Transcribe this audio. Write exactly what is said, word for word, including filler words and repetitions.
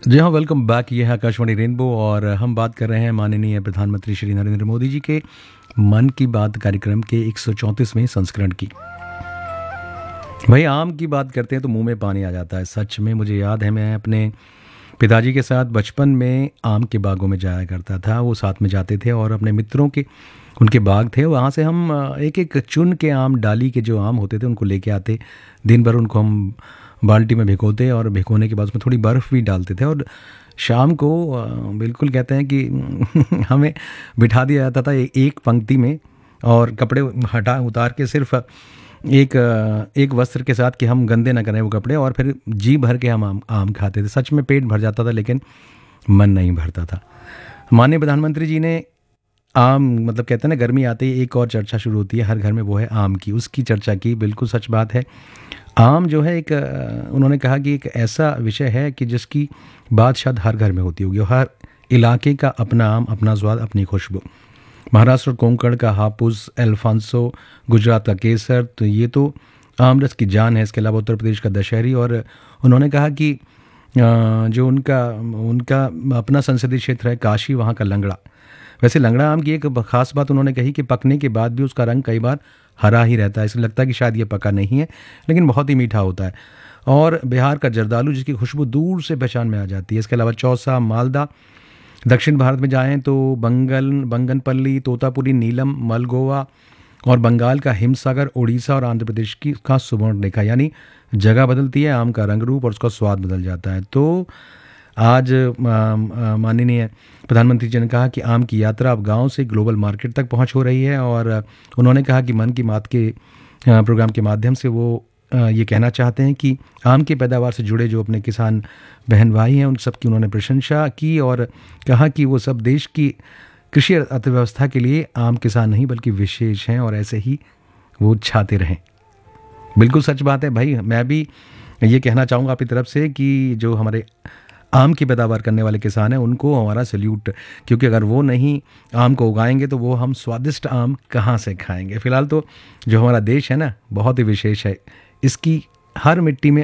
जी हाँ, welcome back. ये है आकाशवाणी रेनबो और हम बात कर रहे हैं माननीय प्रधानमंत्री श्री नरेंद्र मोदी जी के मन की बात कार्यक्रम के एक सौ चौंतीसवें संस्करण की। भाई आम की बात करते हैं तो मुंह में पानी आ जाता है। सच में मुझे याद है, मैं अपने पिताजी के साथ बचपन में आम के बागों में जाया करता था। वो साथ में जाते थे और अपने मित्रों के उनके बाग थे, वहाँ से हम एक एक चुन के आम, डाली के जो आम होते थे उनको लेके आते। दिन भर उनको हम बाल्टी में भिगोते और भिगोने के बाद उसमें थोड़ी बर्फ़ भी डालते थे और शाम को अ, बिल्कुल कहते हैं कि हमें बिठा दिया जाता था ए- एक पंक्ति में और कपड़े हटा उतार के सिर्फ एक अ, एक वस्त्र के साथ कि हम गंदे ना करें वो कपड़े, और फिर जी भर के हम आम आम खाते थे। सच में पेट भर जाता था लेकिन मन नहीं भरता था। माननीय प्रधानमंत्री जी ने आम, मतलब कहते हैं ना, गर्मी आते ही एक और चर्चा शुरू होती है हर घर में, वो है आम की। उसकी चर्चा की, बिल्कुल सच बात है। आम जो है एक अ, उन्होंने कहा कि एक ऐसा विषय है कि जिसकी बात शायद हर घर में होती होगी। और हर इलाके का अपना आम, अपना स्वाद, अपनी खुशबू। महाराष्ट्र और कोंकण का हापुस, एल्फांसो, गुजरात का केसर, तो ये तो आम रस की जान है। इसके अलावा उत्तर प्रदेश का दशहरी। और उन्होंने कहा कि अ, जो उनका उनका अपना संसदीय क्षेत्र है काशी, वहाँ का लंगड़ा। वैसे लंगड़ा आम की एक ब- खास बात उन्होंने कही कि पकने के बाद भी उसका रंग कई बार हरा ही रहता है। इसलिए लगता है कि शायद ये पका नहीं है, लेकिन बहुत ही मीठा होता है। और बिहार का जर्दालू, जिसकी खुशबू दूर से पहचान में आ जाती है। इसके अलावा चौसा, मालदा। दक्षिण भारत में जाएं तो बंगल बंगनपल्ली, तोतापुरी, नीलम, मलगोवा और बंगाल का हिमसागर, उड़ीसा और आंध्र प्रदेश की का सुवर्णरेखा। यानी जगह बदलती है, आम का रंग रूप और उसका स्वाद बदल जाता है। तो आज अ, अ, माननीय प्रधानमंत्री जी ने कहा कि आम की यात्रा अब गांव से ग्लोबल मार्केट तक पहुंच हो रही है। और अ, उन्होंने कहा कि मन की बात के अ, प्रोग्राम के माध्यम से वो अ, ये कहना चाहते हैं कि आम की पैदावार से जुड़े जो अपने किसान बहन भाई हैं, उन सब की उन्होंने प्रशंसा की और कहा कि वो सब देश की कृषि अर्थव्यवस्था के लिए आम किसान नहीं बल्कि विशेष हैं और ऐसे ही वो छाते रहें। बिल्कुल सच बात है भाई। मैं भी ये कहना चाहूँगा आपकी तरफ से कि जो हमारे आम की पैदावार करने वाले किसान हैं उनको हमारा सैल्यूट। क्योंकि अगर वो नहीं आम को उगाएंगे तो वो हम स्वादिष्ट आम कहाँ से खाएंगे। फिलहाल तो जो हमारा देश है ना, बहुत ही विशेष है। इसकी हर मिट्टी में